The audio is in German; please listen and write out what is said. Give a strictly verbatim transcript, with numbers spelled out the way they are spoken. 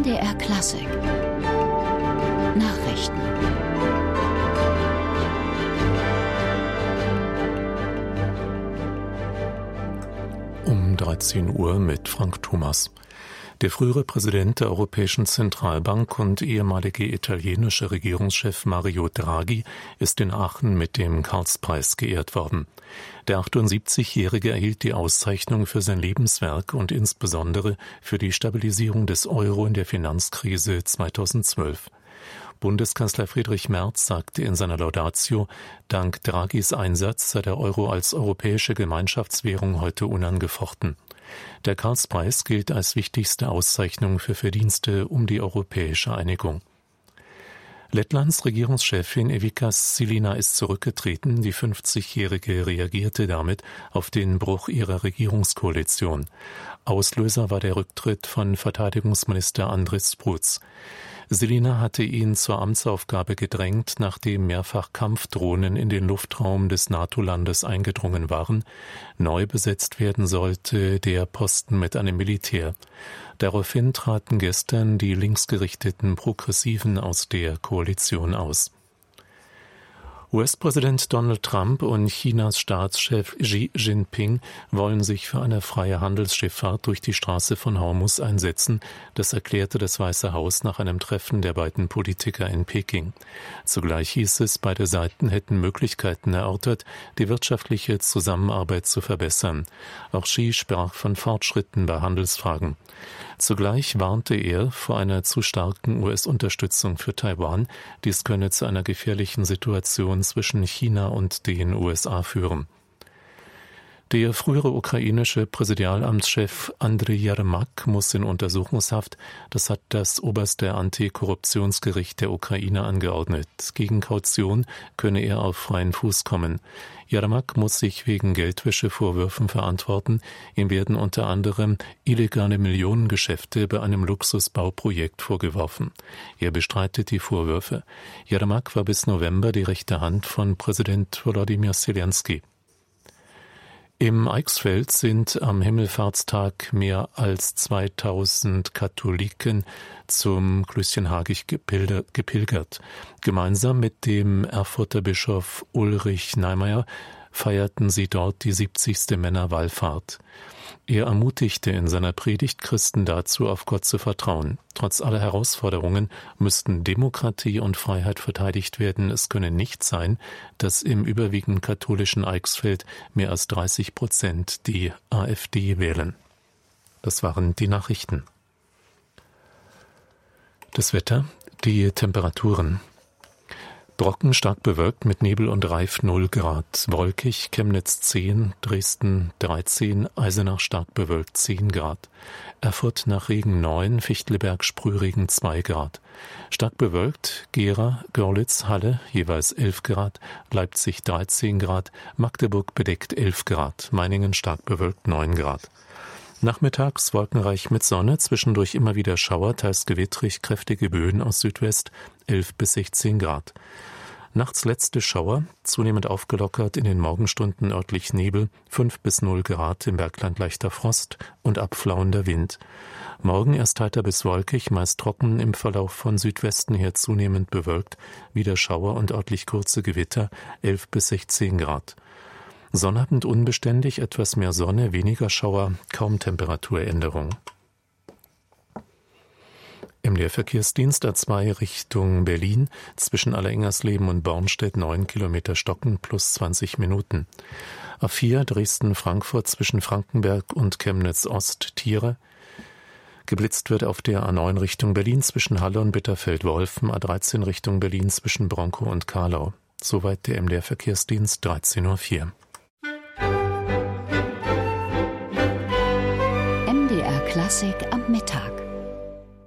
M D R Klassik Nachrichten. Um dreizehn Uhr mit Frank Thomas. Der frühere Präsident der Europäischen Zentralbank und ehemalige italienische Regierungschef Mario Draghi ist in Aachen mit dem Karlspreis geehrt worden. Der achtundsiebzigjährige erhielt die Auszeichnung für sein Lebenswerk und insbesondere für die Stabilisierung des Euro in der Finanzkrise zweitausendzwölf. Bundeskanzler Friedrich Merz sagte in seiner Laudatio, dank Draghis Einsatz sei der Euro als europäische Gemeinschaftswährung heute unangefochten. Der Karlspreis gilt als wichtigste Auszeichnung für Verdienste um die europäische Einigung. Lettlands Regierungschefin Ivica Šilina ist zurückgetreten. Die fünfzigjährige reagierte damit auf den Bruch ihrer Regierungskoalition. Auslöser war der Rücktritt von Verteidigungsminister Andris Spruc. Šilina hatte ihn zur Amtsaufgabe gedrängt, nachdem mehrfach Kampfdrohnen in den Luftraum des NATO-Landes eingedrungen waren. Neu besetzt werden sollte der Posten mit einem Militär. Daraufhin traten gestern die linksgerichteten Progressiven aus der Koalition aus. U S-Präsident Donald Trump und Chinas Staatschef Xi Jinping wollen sich für eine freie Handelsschifffahrt durch die Straße von Hormuz einsetzen. Das erklärte das Weiße Haus nach einem Treffen der beiden Politiker in Peking. Zugleich hieß es, beide Seiten hätten Möglichkeiten erörtert, die wirtschaftliche Zusammenarbeit zu verbessern. Auch Xi sprach von Fortschritten bei Handelsfragen. Zugleich warnte er vor einer zu starken U S-Unterstützung für Taiwan. Dies könne zu einer gefährlichen Situation zwischen China und den U S A führen. Der frühere ukrainische Präsidialamtschef Andriy Jermak muss in Untersuchungshaft. Das hat das oberste Antikorruptionsgericht der Ukraine angeordnet. Gegen Kaution könne er auf freien Fuß kommen. Jermak muss sich wegen Geldwäschevorwürfen verantworten. Ihm werden unter anderem illegale Millionengeschäfte bei einem Luxusbauprojekt vorgeworfen. Er bestreitet die Vorwürfe. Jermak war bis November die rechte Hand von Präsident Volodymyr Zelensky. Im Eichsfeld sind am Himmelfahrtstag mehr als zweitausend Katholiken zum Klößchen-Hagicht gepilgert. Gemeinsam mit dem Erfurter Bischof Ulrich Neimeyer feierten sie dort die siebzigste Männerwallfahrt. Er ermutigte in seiner Predigt Christen dazu, auf Gott zu vertrauen. Trotz aller Herausforderungen müssten Demokratie und Freiheit verteidigt werden. Es könne nicht sein, dass im überwiegend katholischen Eichsfeld mehr als dreißig Prozent die AfD wählen. Das waren die Nachrichten. Das Wetter, die Temperaturen. Brocken stark bewölkt mit Nebel und Reif null Grad. Wolkig, Chemnitz zehn, Dresden dreizehn, Eisenach stark bewölkt zehn Grad. Erfurt nach Regen neun, Fichtelberg Sprühregen zwei Grad. Stark bewölkt, Gera, Görlitz, Halle jeweils elf Grad, Leipzig dreizehn Grad, Magdeburg bedeckt elf Grad, Meiningen stark bewölkt neun Grad. Nachmittags wolkenreich mit Sonne, zwischendurch immer wieder Schauer, teils gewittrig, kräftige Böen aus Südwest, elf bis sechzehn Grad. Nachts letzte Schauer, zunehmend aufgelockert, in den Morgenstunden örtlich Nebel, fünf bis null Grad, im Bergland leichter Frost und abflauender Wind. Morgen erst heiter bis wolkig, meist trocken, im Verlauf von Südwesten her zunehmend bewölkt, wieder Schauer und örtlich kurze Gewitter, elf bis sechzehn Grad. Sonnabend unbeständig, etwas mehr Sonne, weniger Schauer, kaum Temperaturänderung. M D R-Verkehrsdienst A zwei Richtung Berlin, zwischen Allerengersleben und Bornstedt neun Kilometer Stocken plus zwanzig Minuten. A vier Dresden-Frankfurt zwischen Frankenberg und Chemnitz-Ost Tiere. Geblitzt wird auf der A neun Richtung Berlin zwischen Halle und Bitterfeld-Wolfen, A dreizehn Richtung Berlin zwischen Bronkow und Karlau. Soweit der M D R-Verkehrsdienst, dreizehn Uhr vier. M D R Klassik am Mittag.